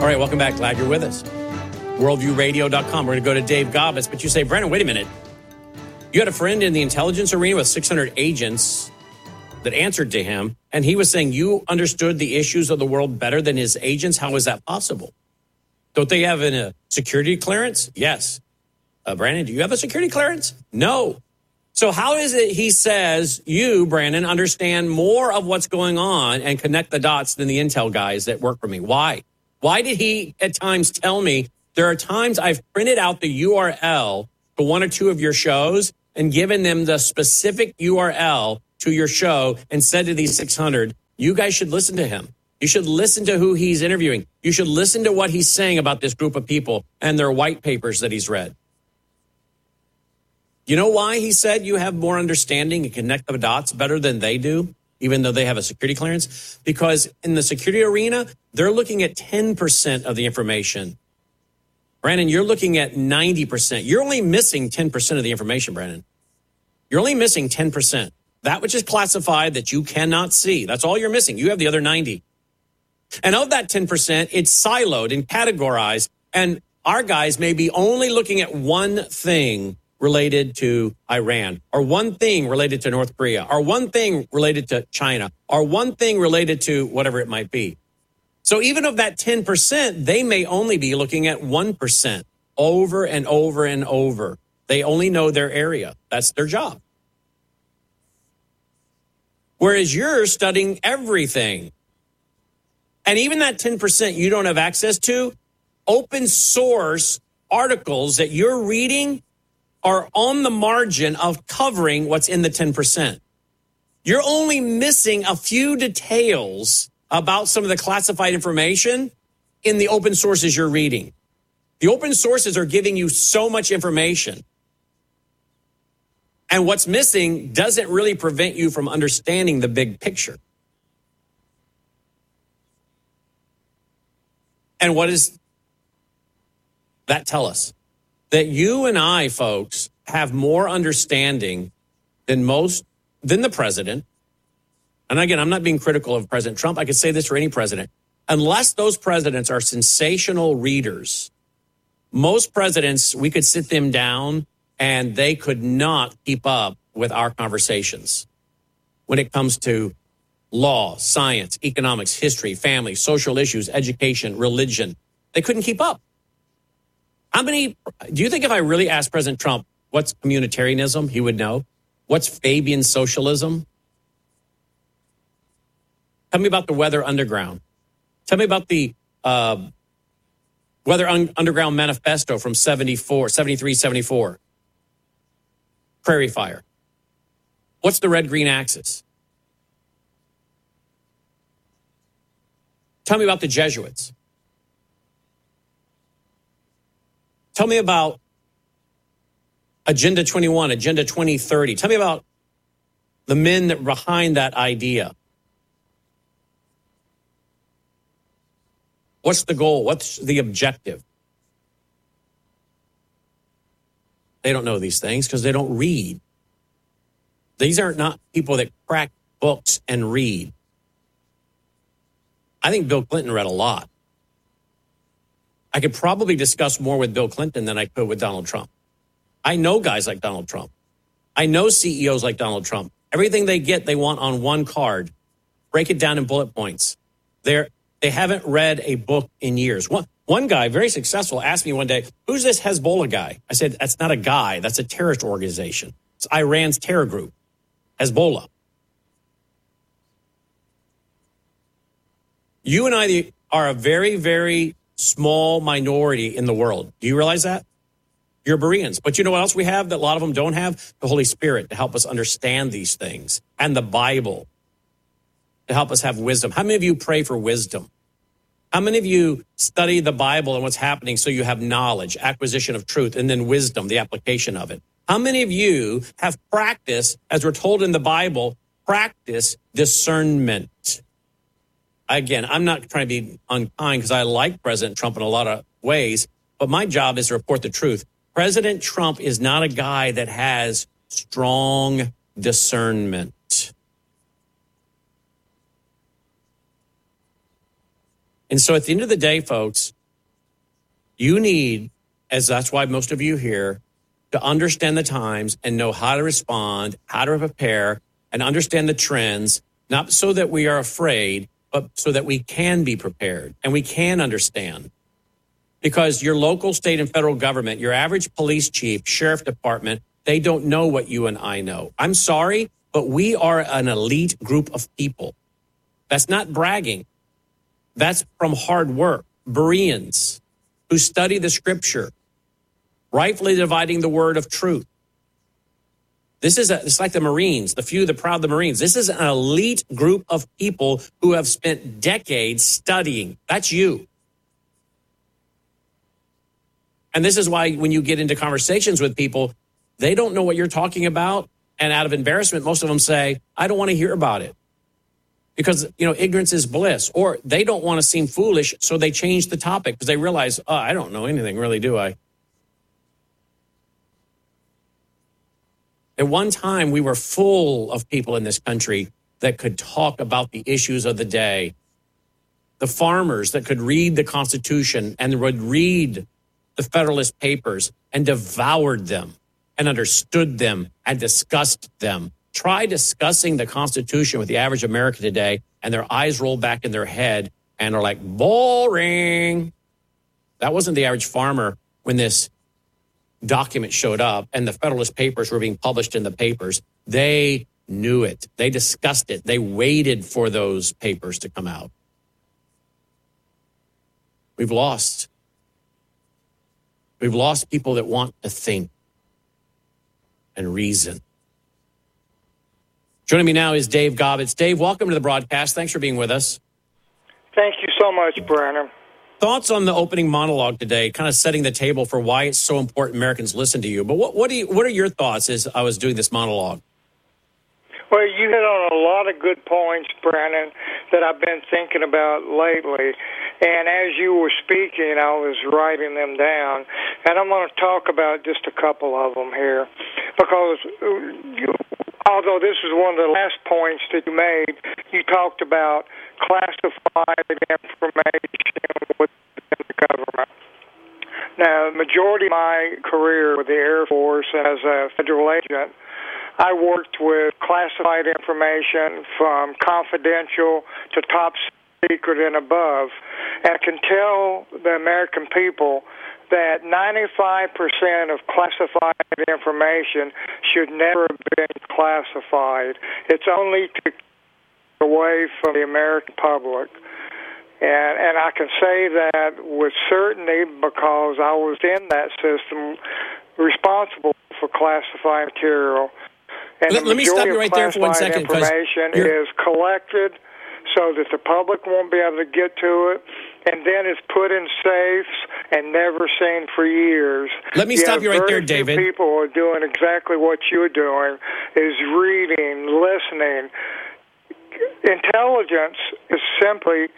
All right, welcome back. Glad you're with us. WorldviewRadio.com. We're going to go to Dave Gobbets, but you say, Brandon, wait a minute. You had a friend in the intelligence arena with 600 agents that answered to him, and he was saying you understood the issues of the world better than his agents. How is that possible? Don't they have a security clearance? Yes. Brandon, do you have a security clearance? No. So how is it he says you, Brandon, understand more of what's going on and connect the dots than the intel guys that work for me? Why? Why did he at times tell me there are times I've printed out the URL for one or two of your shows and given them the specific URL to your show and said to these 600, you guys should listen to him. You should listen to who he's interviewing. You should listen to what he's saying about this group of people and their white papers that he's read. You know why he said you have more understanding and connect the dots better than they do, even though they have a security clearance? Because in the security arena, they're looking at 10% of the information. Brandon, you're looking at 90%. You're only missing 10% of the information, Brandon. You're only missing 10%. That which is classified that you cannot see. That's all you're missing. You have the other 90. And of that 10%, it's siloed and categorized. And our guys may be only looking at one thing related to Iran, or one thing related to North Korea, or one thing related to China, or one thing related to whatever it might be. So even of that 10%, they may only be looking at 1% over and over and over. They only know their area. That's their job. Whereas you're studying everything. And even that 10% you don't have access to, open source articles that you're reading are on the margin of covering what's in the 10%. You're only missing a few details about some of the classified information in the open sources you're reading. The open sources are giving you so much information. And what's missing doesn't really prevent you from understanding the big picture. And what does that tell us? That you and I, folks, have more understanding than the president. And again, I'm not being critical of President Trump. I could say this for any president. Unless those presidents are sensational readers, most presidents, we could sit them down and they could not keep up with our conversations when it comes to law, science, economics, history, family, social issues, education, religion. They couldn't keep up. Do you think if I really asked President Trump what's communitarianism, he would know? What's Fabian socialism? Tell me about the Weather Underground. Tell me about the Weather Underground Manifesto from 73, 74. Prairie Fire. What's the red-green axis? Tell me about the Jesuits. Tell me about Agenda 21, Agenda 2030. Tell me about the men that behind that idea. What's the goal? What's the objective? They don't know these things because they don't read. These are not people that crack books and read. I think Bill Clinton read a lot. I could probably discuss more with Bill Clinton than I could with Donald Trump. I know guys like Donald Trump. I know CEOs like Donald Trump. Everything they get, they want on one card. Break it down in bullet points. They haven't read a book in years. One guy, very successful, asked me one day, who's this Hezbollah guy? I said, that's not a guy. That's a terrorist organization. It's Iran's terror group, Hezbollah. You and I are a very, very small minority in the world. Do you realize that? You're Bereans. But you know what else we have that a lot of them don't have? The Holy Spirit to help us understand these things, and the Bible to help us have wisdom. How many of you pray for wisdom? How many of you study the Bible and what's happening so you have knowledge, acquisition of truth, and then wisdom, the application of it? How many of you have practiced, as we're told in the Bible, practice discernment? Again, I'm not trying to be unkind because I like President Trump in a lot of ways, but my job is to report the truth. President Trump is not a guy that has strong discernment. And so at the end of the day, folks, You need, as that's why most of you here, to understand the times and know how to respond, how to prepare, and understand the trends, not so that we are afraid, but so that we can be prepared and we can understand. Because your local, state, and federal government, your average police chief, sheriff department, they don't know what you and I know. I'm sorry, but we are an elite group of people. That's not bragging. That's from hard work. Bereans who study the scripture, rightfully dividing the word of truth. It's like the Marines, the few, the proud, the Marines. This is an elite group of people who have spent decades studying. That's you. And this is why when you get into conversations with people, they don't know what you're talking about. And out of embarrassment, most of them say, I don't want to hear about it. Because, ignorance is bliss. Or they don't want to seem foolish, so they change the topic because they realize, I don't know anything, really, do I? At one time, we were full of people in this country that could talk about the issues of the day. The farmers that could read the Constitution and would read the Federalist Papers and devoured them and understood them and discussed them. Try discussing the Constitution with the average American today, and their eyes roll back in their head and are like, boring. That wasn't the average farmer when this document showed up and the Federalist Papers were being published in the papers. They knew it. They discussed it. They waited for those papers to come out. We've lost people that want to think and reason. Joining me now is Dave Gobbets. Dave, welcome to the broadcast. Thanks for being with us. Thank you so much, Brennan. Thoughts on the opening monologue today, kind of setting the table for why it's so important Americans listen to you. But what are your thoughts as I was doing this monologue? Well, you hit on a lot of good points, Brandon, that I've been thinking about lately. And as you were speaking, I was writing them down. And I'm going to talk about just a couple of them here. Because although this is one of the last points that you made, you talked about classified information within the government. Now, the majority of my career with the Air Force as a federal agent, I worked with classified information from confidential to top secret and above. And I can tell the American people that 95% of classified information should never have been classified. It's only to keep away from the American public. And I can say that with certainty because I was in that system responsible for classified material. And let me stop you right there for 1 second. Information is collected so that the public won't be able to get to it, and then it's put in safes and never seen for years. Let me stop you right there, David. People are doing exactly what you're doing, is reading, listening. Intelligence is simply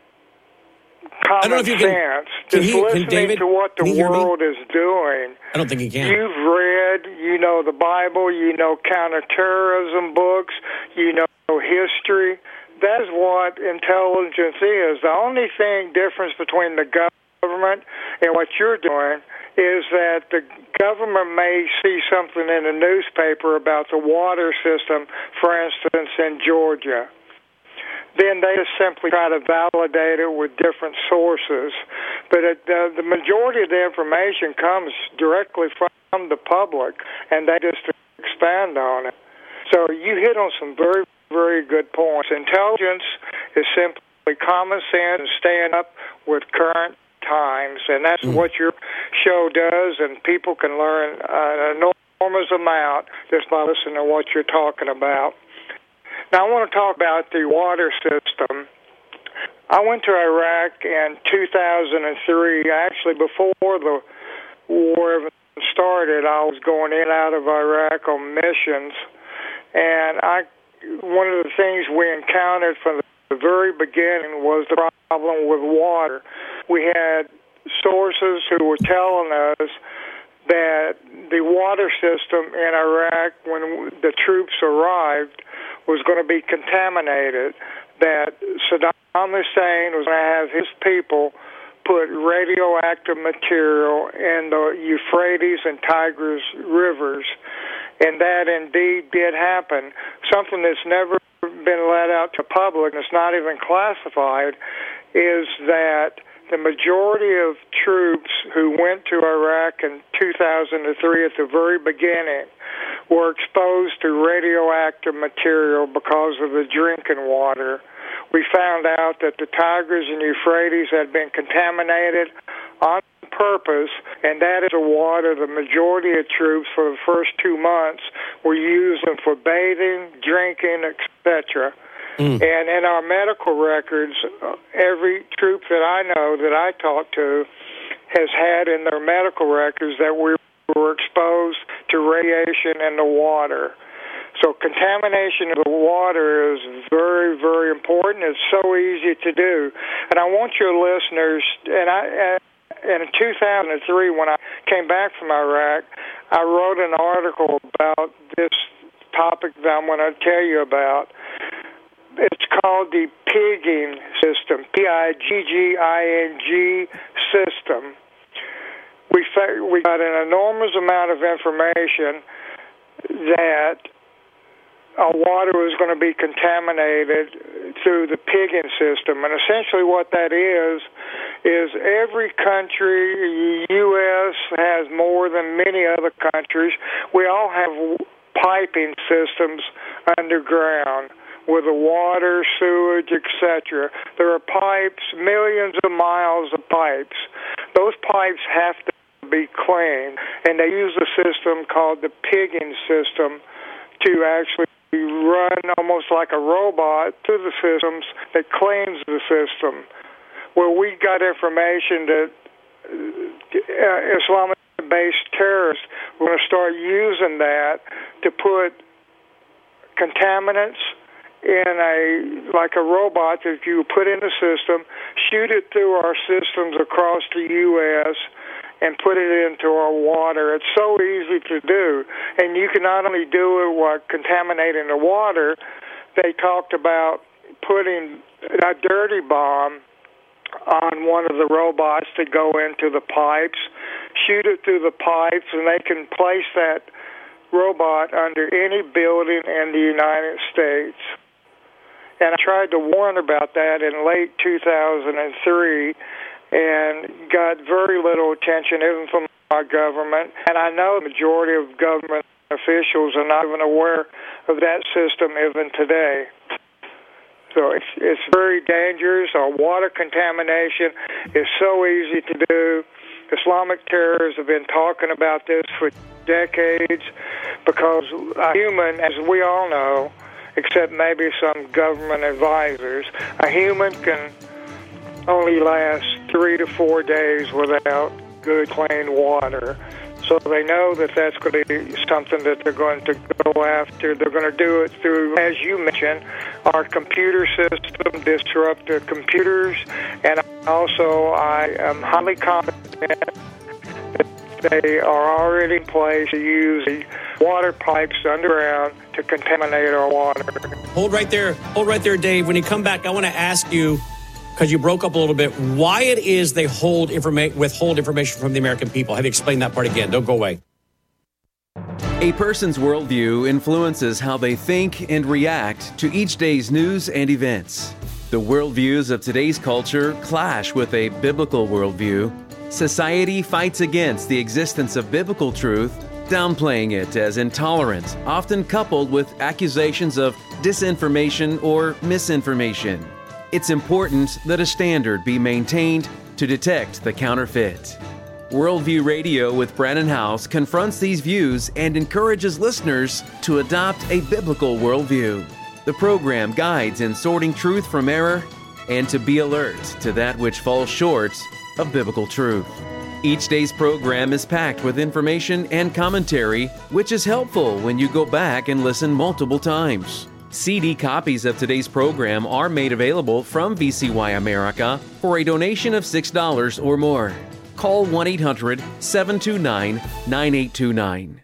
common sense. Just listening to what the world is doing. I don't think he can. You've read, the Bible, counterterrorism books, history. That is what intelligence is. The only difference between the government and what you're doing is that the government may see something in a newspaper about the water system, for instance, in Georgia. Then they just simply try to validate it with different sources. But the majority of the information comes directly from the public, and they just expand on it. So you hit on some very, very good points. Intelligence is simply common sense and staying up with current times, and that's what your show does, and people can learn an enormous amount just by listening to what you're talking about. Now, I want to talk about the water system. I went to Iraq in 2003. Actually, before the war even started, I was going in and out of Iraq on missions. And one of the things we encountered from the very beginning was the problem with water. We had sources who were telling us that the water system in Iraq, when the troops arrived, was going to be contaminated, that Saddam Hussein was going to have his people put radioactive material in the Euphrates and Tigris rivers. And that indeed did happen. Something that's never been let out to public, and it's not even classified, is that the majority of troops who went to Iraq in 2003 at the very beginning were exposed to radioactive material because of the drinking water. We found out that the Tigris and Euphrates had been contaminated on purpose, and that is the water the majority of troops for the first 2 months were using for bathing, drinking, etc. And in our medical records, every troop that I know that I talked to has had in their medical records that we were exposed to radiation in the water. So contamination of the water is very, very important. It's so easy to do. And I want your listeners, in 2003, when I came back from Iraq, I wrote an article about this topic that I'm going to tell you about. It's called the pigging system, Pigging system. We got an enormous amount of information that our water was going to be contaminated through the pigging system. And essentially what that is every country, the U.S. has more than many other countries. We all have piping systems underground with the water, sewage, etc. There are pipes, millions of miles of pipes. Those pipes have to be cleaned, and they use a system called the pigging system to actually run almost like a robot through the systems that cleans the system. Well, we got information that Islamic-based terrorists were going to start using that to put contaminants in like a robot that you put in the system, shoot it through our systems across the U.S., and put it into our water. It's so easy to do. And you can not only do it while contaminating the water, they talked about putting a dirty bomb on one of the robots to go into the pipes, shoot it through the pipes, and they can place that robot under any building in the United States. And I tried to warn about that in late 2003 and got very little attention even from our government. And I know the majority of government officials are not even aware of that system even today. So it's very dangerous. Our water contamination is so easy to do. Islamic terrorists have been talking about this for decades because a human, as we all know, except maybe some government advisors, a human can only last 3 to 4 days without good, clean water. So they know that that's going to be something that they're going to go after. They're going to do it through, as you mentioned, our computer system, disrupt the computers, and also I am highly confident that they are already in place to use the water pipes underground to contaminate our water. Hold right there, Dave. When you come back, I want to ask you, because you broke up a little bit, why it is they withhold information from the American people. Have you explained that part again? Don't go away. A person's worldview influences how they think and react to each day's news and events. The worldviews of today's culture clash with a biblical worldview. Society fights against the existence of biblical truth, downplaying it as intolerant, often coupled with accusations of disinformation or misinformation. It's important that a standard be maintained to detect the counterfeit. Worldview Radio with Brannon Howse confronts these views and encourages listeners to adopt a biblical worldview. The program guides in sorting truth from error and to be alert to that which falls short of biblical truth. Each day's program is packed with information and commentary, which is helpful when you go back and listen multiple times. CD copies of today's program are made available from VCY America for a donation of $6 or more. Call 1-800-729-9829.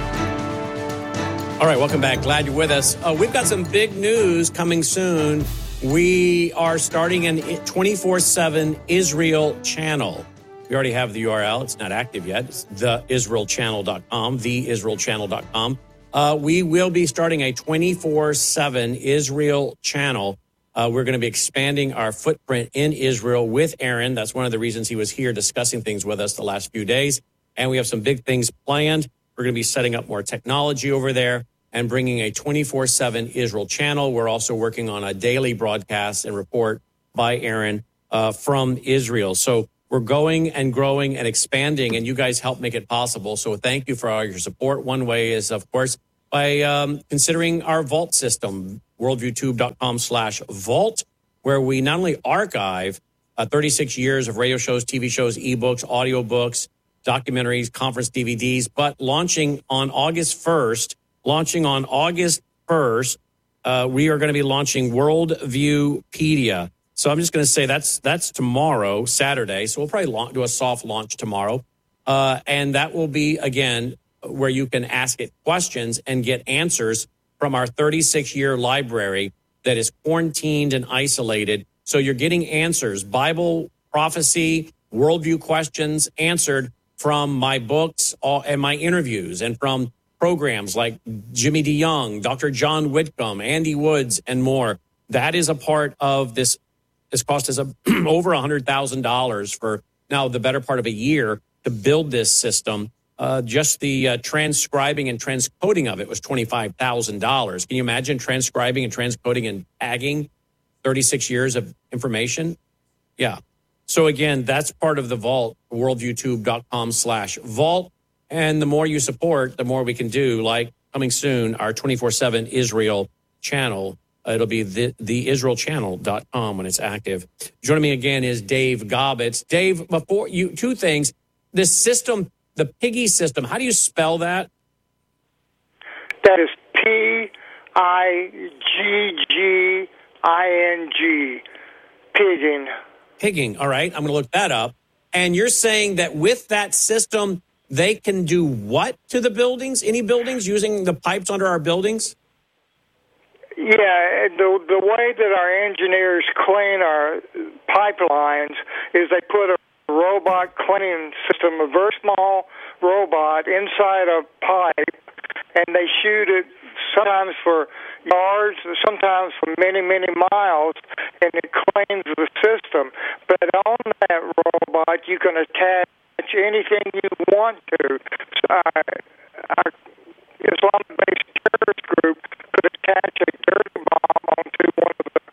All right, welcome back. Glad you're with us. We've got some big news coming soon we are starting an 24/7 Israel channel. We already have the URL. It's not active yet. It's theisraelchannel.com, theisraelchannel.com. We will be starting a 24/7 Israel channel. We're going to be expanding our footprint in Israel with Aaron. That's one of the reasons he was here discussing things with us the last few days. And we have some big things planned. We're going to be setting up more technology over there and bringing a 24/7 Israel channel. We're also working on a daily broadcast and report by Aaron from Israel. So we're going and growing and expanding, and you guys help make it possible. So thank you for all your support. One way is, of course, by considering our vault system, worldviewtube.com/vault, where we not only archive 36 years of radio shows, TV shows, ebooks, audiobooks, documentaries, conference DVDs, but launching on August 1st, we are going to be launching Worldviewpedia. So I'm just going to say that's tomorrow, Saturday. So we'll probably do a soft launch tomorrow. And that will be, again, where you can ask it questions and get answers from our 36-year library that is quarantined and isolated. So you're getting answers, Bible, prophecy, worldview questions answered from my books and my interviews and from programs like Jimmy DeYoung, Dr. John Whitcomb, Andy Woods, and more. That is a part of this. This cost us over $100,000 for now the better part of a year to build this system. Just the transcribing and transcoding of it was $25,000. Can you imagine transcribing and transcoding and tagging 36 years of information? Yeah. So again, that's part of the vault, worldviewtube.com/vault. And the more you support, the more we can do, like coming soon, our 24/7 Israel channel. It'll be theisraelchannel.com when it's active. Joining me again is Dave Gobbets. Dave, before you, two things. This system, the Piggy system, how do you spell that? That is Pigging. Pigging. Pigging. All right. I'm going to look that up. And you're saying that with that system, they can do what to the buildings? Any buildings using the pipes under our buildings? Yeah, the way that our engineers clean our pipelines is they put a robot cleaning system, a very small robot inside a pipe, and they shoot it sometimes for yards, sometimes for many, many miles, and it cleans the system. But on that robot, you can attach anything you want to. So our Islamic-based terrorist group could attach a dirty bomb onto one of the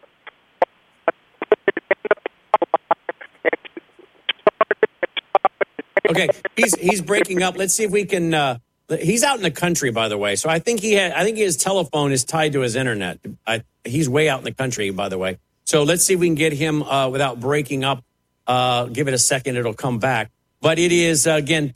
Okay, he's breaking up. Let's see if we can. He's out in the country, by the way. So I think his telephone is tied to his internet. He's way out in the country, by the way. So let's see if we can get him without breaking up. Give it a second; it'll come back. But it is again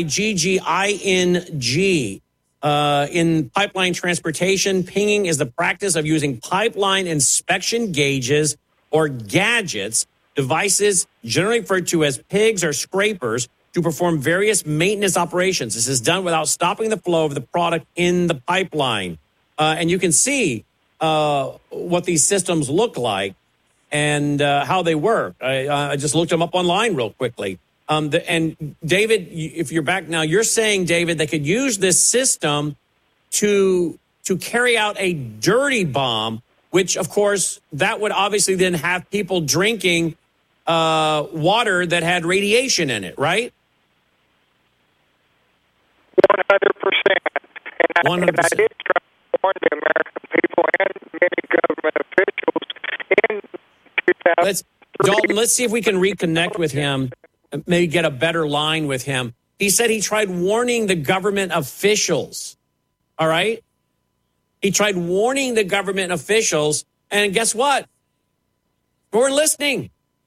Pigging. In pipeline transportation, pinging is the practice of using pipeline inspection gauges or gadgets, devices generally referred to as pigs or scrapers, to perform various maintenance operations. This is done without stopping the flow of the product in the pipeline. And you can see what these systems look like and how they work. I just looked them up online real quickly. And David, if you're back now, you're saying, David, they could use this system to carry out a dirty bomb, which, of course, that would obviously then have people drinking water that had radiation in it, right? 100%. And I did try to warn the American people and many government officials in 2000. Dalton, let's see if we can reconnect with him. Maybe get a better line with him. He said he tried warning the government officials. All right? He tried warning the government officials, and guess what? We're listening.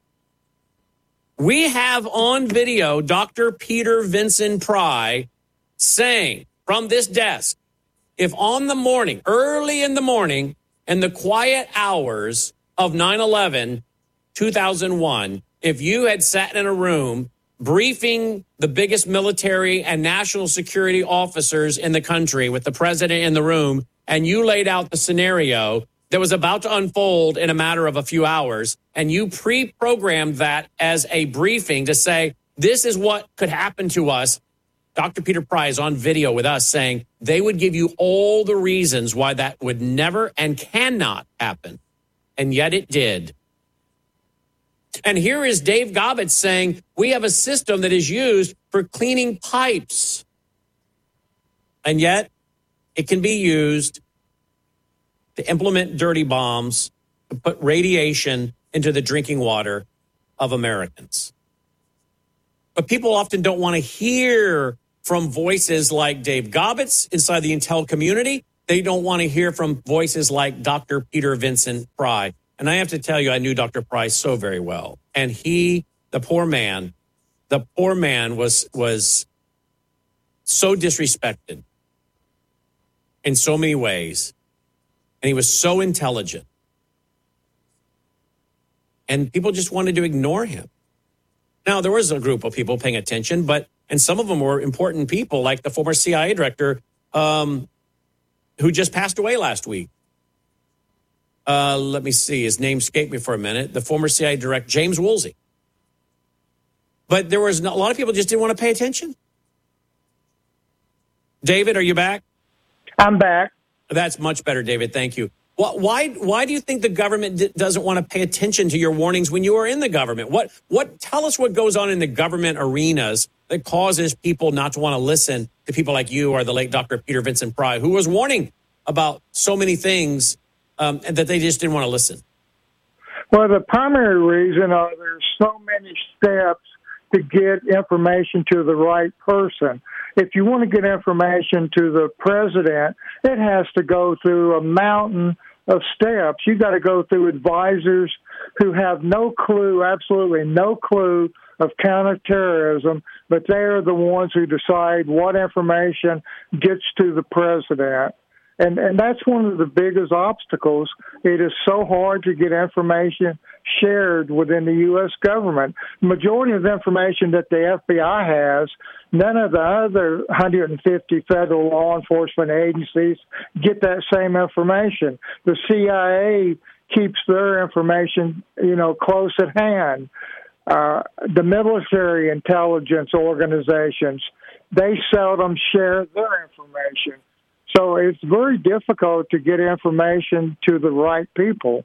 We have on video Dr. Peter Vincent Pry saying from this desk, if on the morning, early in the morning, in the quiet hours of 9/11, 2001, if you had sat in a room briefing the biggest military and national security officers in the country with the president in the room, and you laid out the scenario that was about to unfold in a matter of a few hours, and you pre-programmed that as a briefing to say, this is what could happen to us. Dr. Peter Pry is on video with us saying they would give you all the reasons why that would never and cannot happen. And yet it did. And here is Dave Gobbett saying we have a system that is used for cleaning pipes. And yet it can be used to implement dirty bombs, to put radiation into the drinking water of Americans. But people often don't want to hear from voices like Dave Gobbett's inside the intel community. They don't want to hear from voices like Dr. Peter Vincent Pry. And I have to tell you, I knew Dr. Pry so very well. And he, the poor man was so disrespected in so many ways. And he was so intelligent. And people just wanted to ignore him. Now, there was a group of people paying attention, and some of them were important people, like the former CIA director who just passed away last week. Let me see. His name escaped me for a minute. The former CIA director, James Woolsey. But there was a lot of people just didn't want to pay attention. David, are you back? I'm back. That's much better, David. Thank you. Why do you think the government doesn't want to pay attention to your warnings when you are in the government? Tell us what goes on in the government arenas that causes people not to want to listen to people like you or the late Dr. Peter Vincent Pry, who was warning about so many things and that they just didn't want to listen. Well, the primary reason are there's so many steps to get information to the right person. If you want to get information to the president, it has to go through a mountain of steps. You got to go through advisors who have no clue, absolutely no clue of counterterrorism, but they are the ones who decide what information gets to the president. And that's one of the biggest obstacles. It is so hard to get information shared within the U.S. government. The majority of the information that the FBI has, none of the other 150 federal law enforcement agencies get that same information. The CIA keeps their information, close at hand. The military intelligence organizations, they seldom share their information. So it's very difficult to get information to the right people.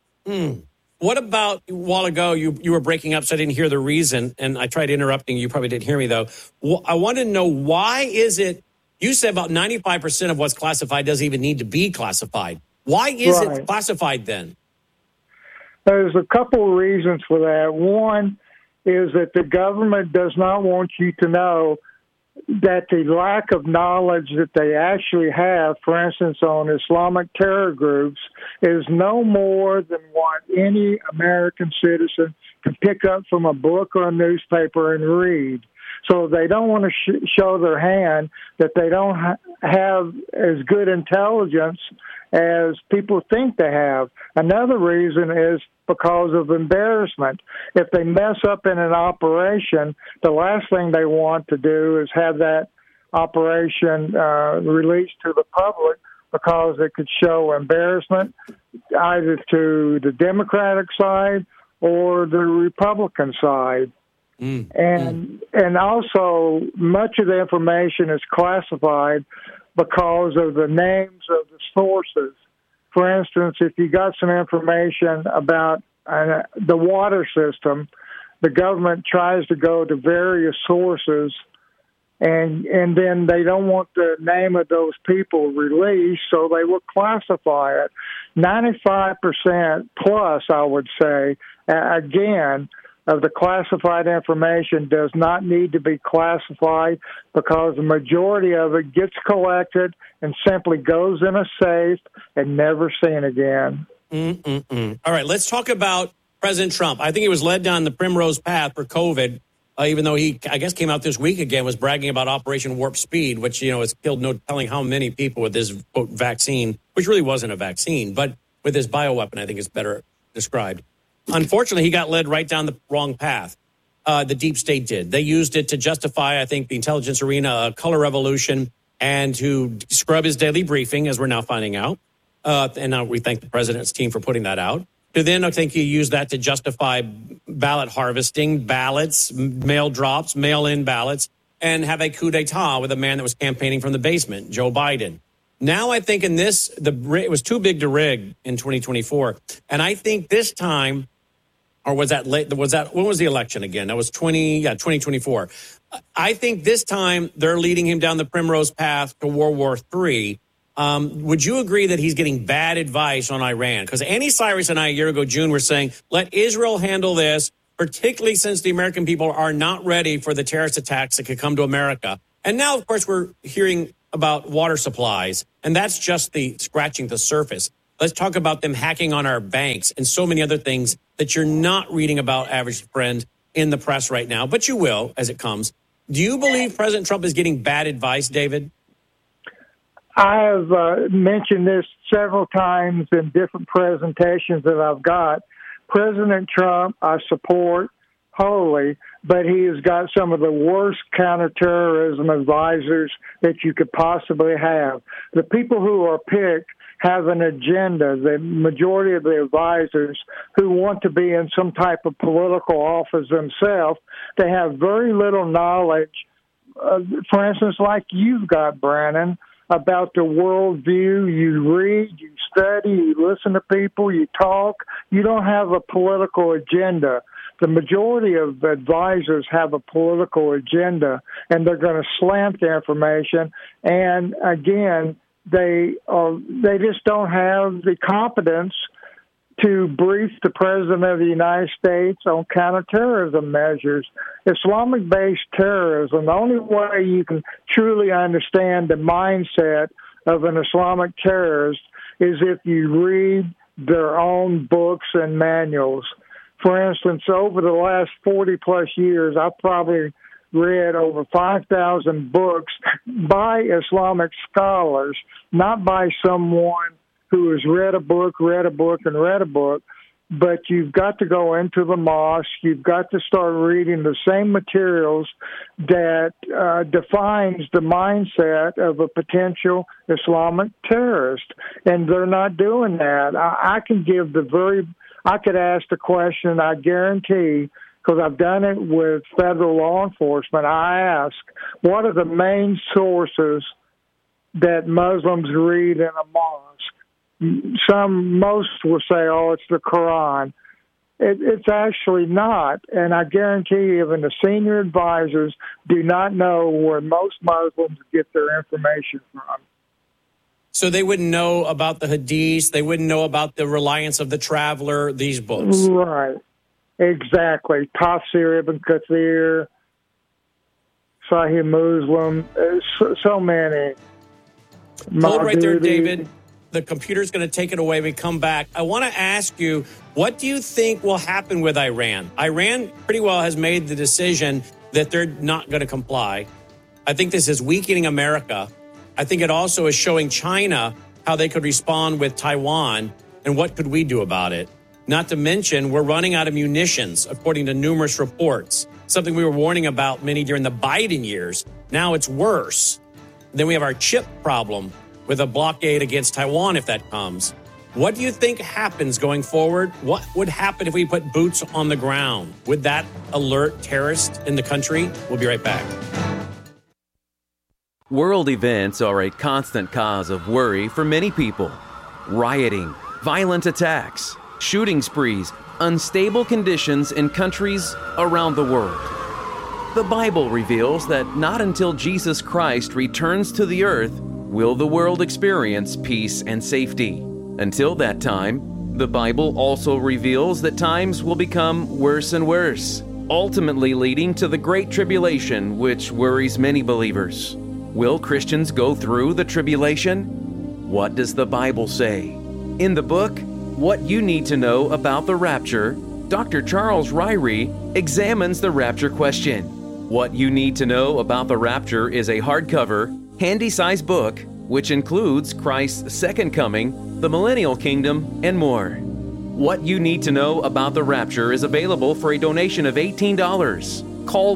What about, a while ago, you were breaking up, so I didn't hear the reason, and I tried interrupting. You probably didn't hear me, though. I want to know, why is it, you said about 95% of what's classified doesn't even need to be classified. Why is it classified then? There's a couple of reasons for that. One is that the government does not want you to know that the lack of knowledge that they actually have, for instance, on Islamic terror groups, is no more than what any American citizen can pick up from a book or a newspaper and read. So they don't want to show their hand that they don't have as good intelligence as people think they have. Another reason is because of embarrassment. If they mess up in an operation, the last thing they want to do is have that operation released to the public, because it could show embarrassment either to the Democratic side or the Republican side. And also, much of the information is classified because of the names of the sources. For instance, if you got some information about the water system, the government tries to go to various sources, and then they don't want the name of those people released, so they will classify it. 95% plus, I would say, again, of the classified information does not need to be classified, because the majority of it gets collected and simply goes in a safe and never seen again. All right, let's talk about President Trump. I think he was led down the primrose path for COVID, even though he, I guess, came out this week again, was bragging about Operation Warp Speed, which, has killed no telling how many people with this, quote, vaccine, which really wasn't a vaccine, but with this bioweapon, I think is better described. Unfortunately, he got led right down the wrong path. The deep state did. They used it to justify, I think, the intelligence arena, a color revolution, and to scrub his daily briefing, as we're now finding out. and we thank the president's team for putting that out. To then, I think you use that to justify ballot harvesting, ballots, mail drops, mail-in ballots, and have a coup d'etat with a man that was campaigning from the basement, Joe Biden. Now I think in this, it was too big to rig in 2024. And I think this time, or was that late? When was the election again? That was 2024. I think this time they're leading him down the primrose path to World War III. Would you agree that he's getting bad advice on Iran? Because Annie Cyrus and I a year ago, June, were saying, let Israel handle this, particularly since the American people are not ready for the terrorist attacks that could come to America. And now, of course, we're hearing about water supplies, and that's just scratching the surface. Let's talk about them hacking on our banks and so many other things that you're not reading about, average friend, in the press right now, but you will as it comes. Do you believe President Trump is getting bad advice, David? I have mentioned this several times in different presentations that I've got. President Trump, I support wholly, but he has got some of the worst counterterrorism advisors that you could possibly have. The people who are picked have an agenda. The majority of the advisors who want to be in some type of political office themselves, they have very little knowledge, for instance, like you've got, Brannon, about the worldview. You read, you study, you listen to people, you talk. You don't have a political agenda. The majority of advisors have a political agenda, and they're going to slant the information. And again, they just don't have the competence to brief the President of the United States on counterterrorism measures. Islamic-based terrorism, the only way you can truly understand the mindset of an Islamic terrorist is if you read their own books and manuals. For instance, over the last 40-plus years, I've probably read over 5,000 books by Islamic scholars, not by someone who has read a book, but you've got to go into the mosque. You've got to start reading the same materials that defines the mindset of a potential Islamic terrorist, and they're not doing that. I could ask the question, I guarantee, because I've done it with federal law enforcement. I ask, what are the main sources that Muslims read in a mosque? Most will say, oh, it's the Quran. It's actually not. And I guarantee even the senior advisors do not know where most Muslims get their information from. So they wouldn't know about the Hadith. They wouldn't know about the Reliance of the Traveler, these books. Right. Exactly. Tafsir Ibn Kathir, Sahih Muslim, so many. Hold right there, David. The computer's going to take it away. We come back. I want to ask you, what do you think will happen with Iran? Iran pretty well has made the decision that they're not going to comply. I think this is weakening America. I think it also is showing China how they could respond with Taiwan, and what could we do about it? Not to mention, we're running out of munitions, according to numerous reports, something we were warning about many during the Biden years. Now it's worse. Then we have our chip problem with a blockade against Taiwan if that comes. What do you think happens going forward? What would happen if we put boots on the ground? Would that alert terrorists in the country? We'll be right back. World events are a constant cause of worry for many people. Rioting, violent attacks, shooting sprees, unstable conditions in countries around the world. The Bible reveals that not until Jesus Christ returns to the earth will the world experience peace and safety. Until that time, the Bible also reveals that times will become worse and worse, ultimately leading to the Great Tribulation, which worries many believers. Will Christians go through the tribulation? What does the Bible say? In the book, What You Need to Know About the Rapture, Dr. Charles Ryrie examines the rapture question. What You Need to Know About the Rapture is a hardcover, handy-sized book which includes Christ's second coming, the millennial kingdom, and more. What You Need to Know About the Rapture is available for a donation of $18. Call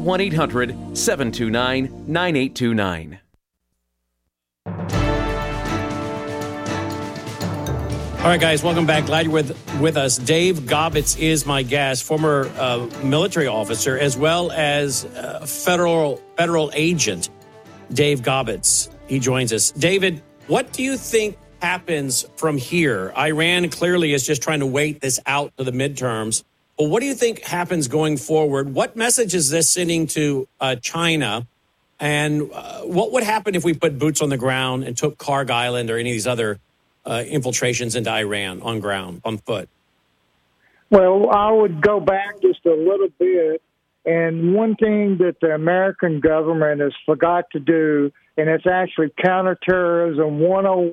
1-800-729-9829. All right, guys, welcome back. Glad you're with us. Dave Gobbets is my guest, former military officer, as well as federal agent. Dave Gobbets, he joins us. David, what do you think happens from here? Iran clearly is just trying to wait this out to the midterms. But what do you think happens going forward? What message is this sending to China? And what would happen if we put boots on the ground and took Karg Island or any of these other infiltrations into Iran on foot? Well, I would go back just a little bit. And one thing that the American government has forgot to do, and it's actually counterterrorism 101,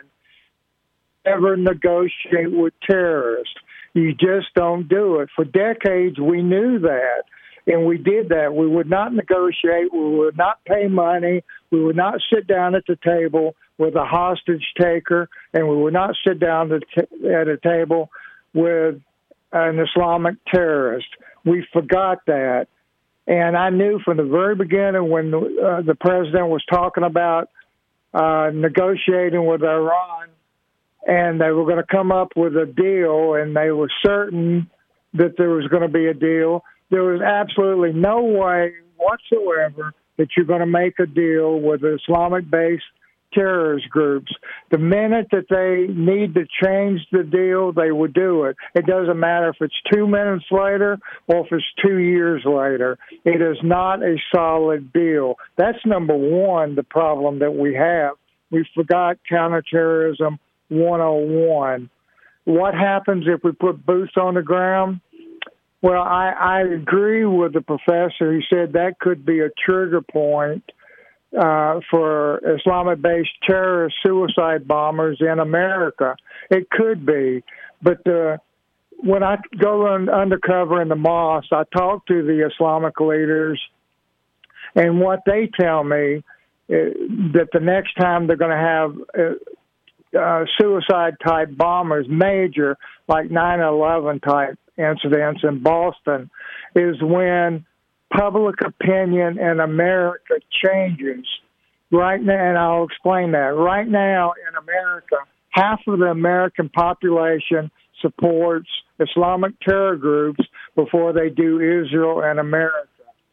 ever negotiate with terrorists. You just don't do it. For decades, we knew that, and we did that. We would not negotiate. We would not pay money. We would not sit down at the table with a hostage taker, and we would not sit down at a table with an Islamic terrorist. We forgot that. And I knew from the very beginning when the president was talking about negotiating with Iran, and they were going to come up with a deal, and they were certain that there was going to be a deal. There was absolutely no way whatsoever that you're going to make a deal with Islamic-based terrorist groups. The minute that they need to change the deal, they would do it. It doesn't matter if it's 2 minutes later or if it's 2 years later. It is not a solid deal. That's number one, the problem that we have. We forgot counterterrorism 101. What happens if we put boots on the ground? Well, I agree with the professor. He said that could be a trigger point for Islamic-based terrorist suicide bombers in America. It could be. But when I go undercover in the mosque, I talk to the Islamic leaders, and what they tell me that the next time they're going to have suicide-type bombers, major, like 9/11-type incidents in Boston, is when public opinion in America changes. Right now, and I'll explain that. Right now in America, half of the American population supports Islamic terror groups before they do Israel and America.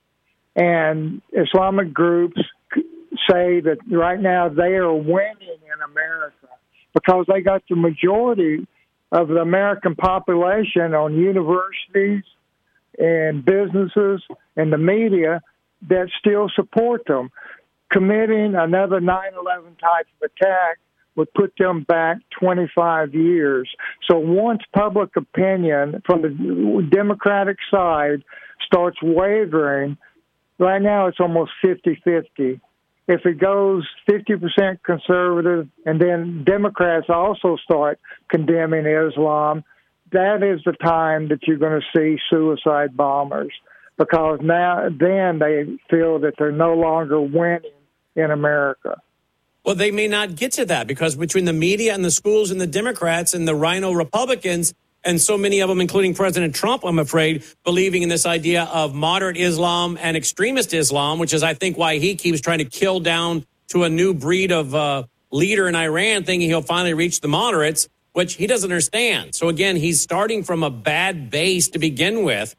And Islamic groups say that right now they are winning in America because they got the majority of the American population on universities and businesses and the media that still support them. Committing another 9/11 type of attack would put them back 25 years. So once public opinion from the Democratic side starts wavering, right now it's almost 50-50. If it goes 50% conservative and then Democrats also start condemning Islam, that is the time that you're going to see suicide bombers, because then they feel that they're no longer winning in America. Well, they may not get to that because between the media and the schools and the Democrats and the Rhino Republicans, and so many of them, including President Trump, I'm afraid, believing in this idea of moderate Islam and extremist Islam, which is, I think, why he keeps trying to kill down to a new breed of leader in Iran, thinking he'll finally reach the moderates, which he doesn't understand. So, again, he's starting from a bad base to begin with.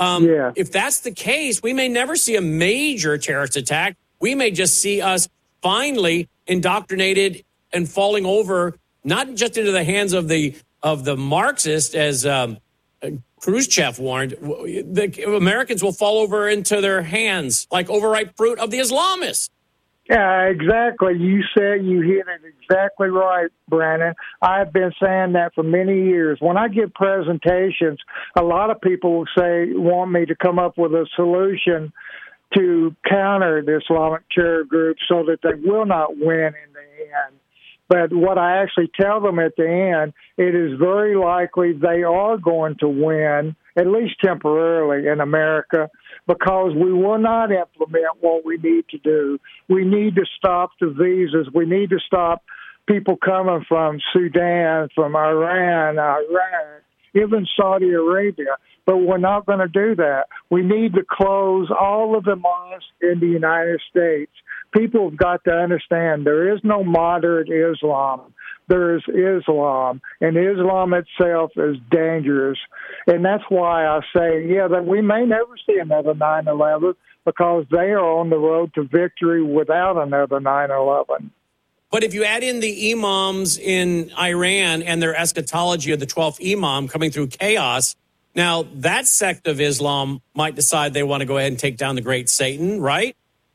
If that's the case, we may never see a major terrorist attack. We may just see us finally indoctrinated and falling over, not just into the hands of the Marxists, as Khrushchev warned. The Americans will fall over into their hands like overripe fruit of the Islamists. Yeah, exactly. You hit it exactly right, Brandon. I've been saying that for many years. When I give presentations, a lot of people want me to come up with a solution to counter the Islamic terror group so that they will not win in the end. But what I actually tell them at the end, it is very likely they are going to win, at least temporarily in America, because we will not implement what we need to do. We need to stop the visas. We need to stop people coming from Sudan, from Iran, Iraq, even Saudi Arabia. But we're not going to do that. We need to close all of the mosques in the United States. People have got to understand there is no moderate Islam. there's Islam, and Islam itself is dangerous. And that's why I say, that we may never see another 9/11 because they are on the road to victory without another 9/11. But if you add in the imams in Iran and their eschatology of the 12th imam coming through chaos, now that sect of Islam might decide they want to go ahead and take down the great Satan, right?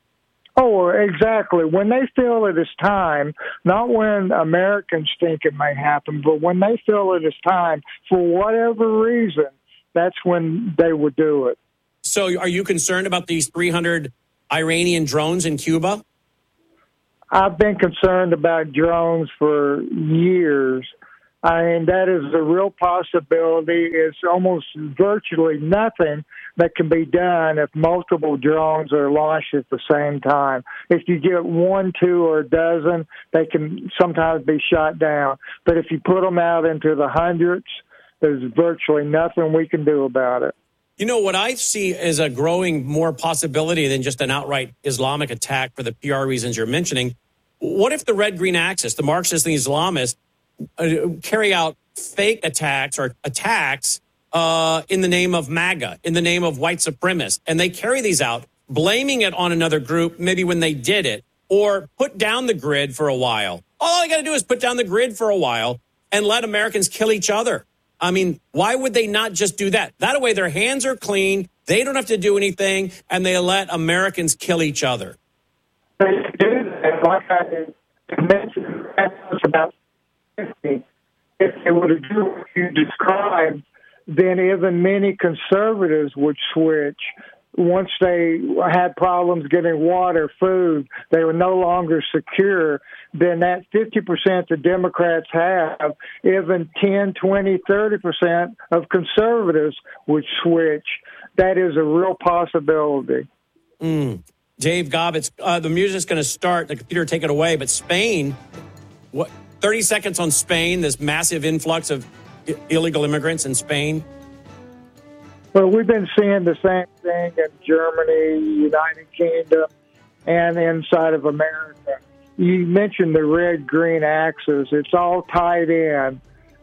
Oh, exactly. When they feel it is time, not when Americans think it may happen, but when they feel it is time, for whatever reason, that's when they would do it. So are you concerned about these 300 Iranian drones in Cuba? I've been concerned about drones for years. I mean, that is a real possibility. It's almost virtually nothing that can be done if multiple drones are launched at the same time. If you get 1, 2, or a dozen, they can sometimes be shot down. But if you put them out into the hundreds, there's virtually nothing we can do about it. You know, what I see is a growing more possibility than just an outright Islamic attack for the PR reasons you're mentioning. What if the red-green axis, the Marxists and the Islamists, carry out fake attacks or attacks in the name of MAGA, in the name of white supremacists, and they carry these out, blaming it on another group, maybe when they did it, or put down the grid for a while. All I got to do is put down the grid for a while and let Americans kill each other. I mean, why would they not just do that? That way their hands are clean, they don't have to do anything, and they let Americans kill each other. They do that, like I mentioned, that's about 50. If they were to do what you described, then even many conservatives would switch. Once they had problems getting water, food, they were no longer secure, then that 50% the Democrats have, even 10, 20, 30% of conservatives would switch. That is a real possibility. Dave Gobbets, the music's going to start. The computer take it away. But Spain, 30 seconds on Spain, this massive influx of illegal immigrants in Spain. Well, we've been seeing the same thing in Germany, United Kingdom, and inside of America. You mentioned the red-green axis. It's all tied in.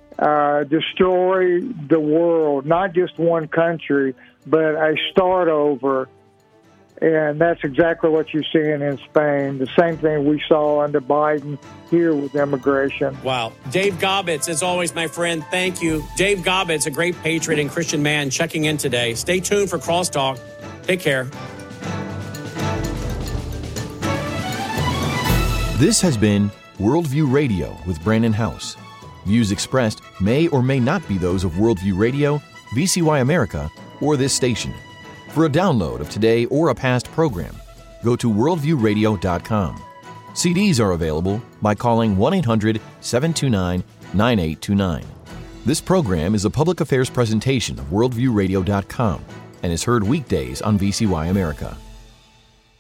Destroy the world, not just one country, but a start over. And that's exactly what you're seeing in Spain. The same thing we saw under Biden here with immigration. Wow. Dave Gobbets, as always, my friend, thank you. Dave Gobbets, a great patriot and Christian man, checking in today. Stay tuned for Crosstalk. Take care. This has been Worldview Radio with Brandon House. Views expressed may or may not be those of Worldview Radio, VCY America, or this station. For a download of today or a past program, go to worldviewradio.com. CDs are available by calling 1-800-729-9829. This program is a public affairs presentation of worldviewradio.com and is heard weekdays on VCY America.